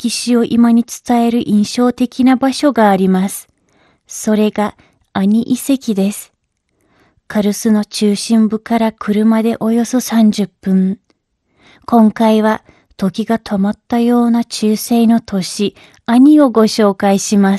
歴史を今に伝える印象的な場所があります。それがアニ遺跡です。カルスの中心部から車でおよそ30分。今回は時が止まったような中世の都市アニをご紹介します。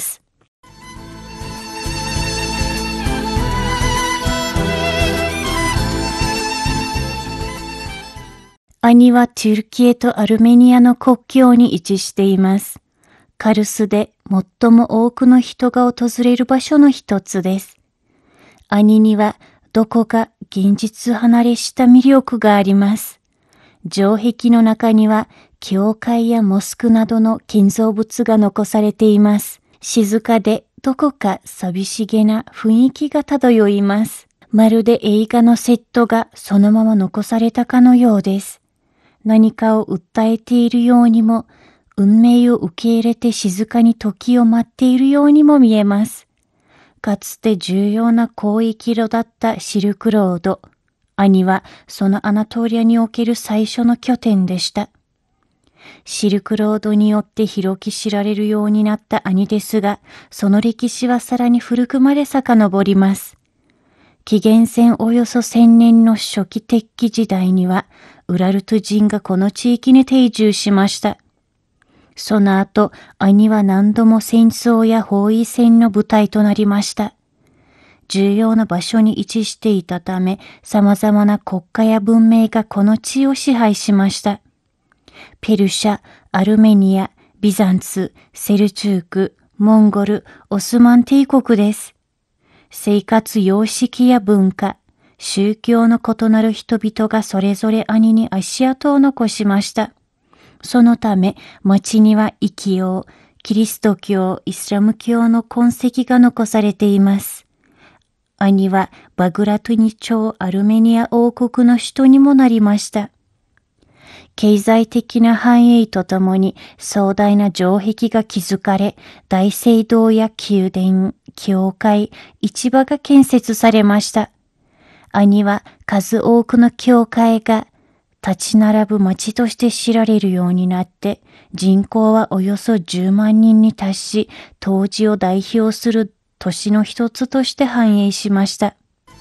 アニはトゥルキエとアルメニアの国境に位置しています。カルスで最も多くの人が訪れる場所の一つです。アニにはどこか現実離れした魅力があります。城壁の中には教会やモスクなどの建造物が残されています。静かでどこか寂しげな雰囲気が漂います。まるで映画のセットがそのまま残されたかのようです。何かを訴えているようにも、運命を受け入れて静かに時を待っているようにも見えます。かつて重要な交易路だったシルクロード。アニはそのアナトリアにおける最初の拠点でした。シルクロードによって広く知られるようになったアニですが、その歴史はさらに古くまで遡ります。紀元前およそ1000年の初期鉄器時代には、ウラルト人がこの地域に定住しました。その後、アニは何度も戦争や包囲戦の舞台となりました。重要な場所に位置していたため、様々な国家や文明がこの地を支配しました。ペルシャ、アルメニア、ビザンツ、セルチューク、モンゴル、オスマン帝国です。生活様式や文化、宗教の異なる人々がそれぞれアニに足跡を残しました。そのため、町には異教、キリスト教、イスラム教の痕跡が残されています。アニはバグラトゥニ朝アルメニア王国の首都にもなりました。経済的な繁栄とともに壮大な城壁が築かれ、大聖堂や宮殿、教会、市場が建設されました。アニは数多くの教会が立ち並ぶ町として知られるようになって、人口はおよそ10万人に達し、当時を代表する都市の一つとして繁栄しました。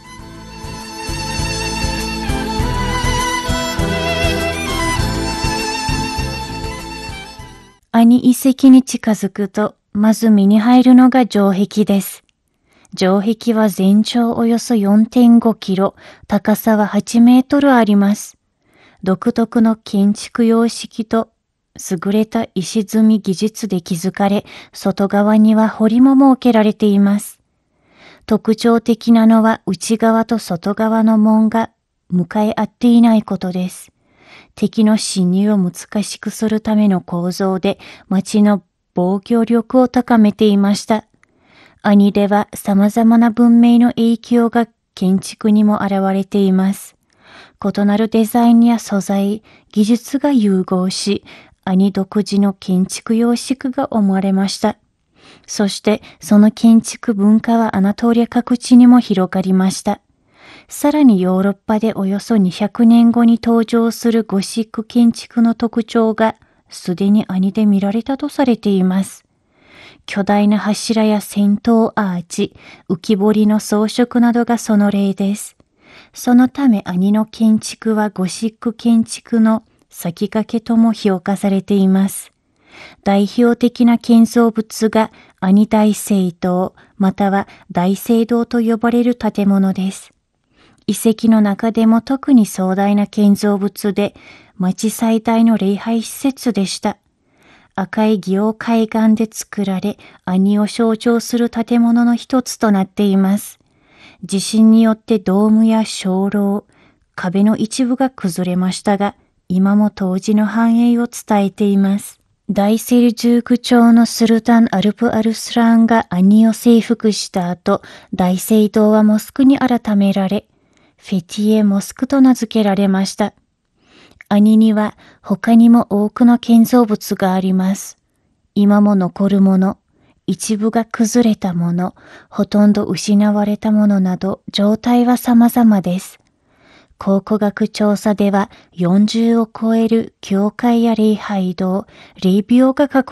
アニ遺跡に近づくと、まず目に入るのが城壁です。城壁は全長およそ 4.5 キロ、高さは8メートルあります。独特の建築様式と優れた石積み技術で築かれ、外側には堀も設けられています。特徴的なのは内側と外側の門が向かい合っていないことです。敵の侵入を難しくするための構造で町の防御力を高めていました。アニでは様々な文明の影響が建築にも現れています。異なるデザインや素材、技術が融合し、アニ独自の建築様式が生まれました。そしてその建築文化はアナトリア各地にも広がりました。さらにヨーロッパでおよそ200年後に登場するゴシック建築の特徴がすでにアニで見られたとされています。巨大な柱や尖塔アーチ、浮き彫りの装飾などがその例です。そのためアニの建築はゴシック建築の先駆けとも評価されています。代表的な建造物がアニ大聖堂または大聖堂と呼ばれる建物です。遺跡の中でも特に壮大な建造物で町最大の礼拝施設でした。赤い祇王海岸で作られ、アニを象徴する建物の一つとなっています。地震によってドームや鐘楼、壁の一部が崩れましたが、今も当時の繁栄を伝えています。大セルジューク朝のスルタン・アルプ・アルスラーンがアニを征服した後、大聖堂はモスクに改められ、フェティエ・モスクと名付けられました。アニには他にも多くの建造物があります。今も残るもの、一部が崩れたもの、ほとんど失われたものなど状態は様々です。考古学調査では40を超える教会や礼拝堂、霊廟が確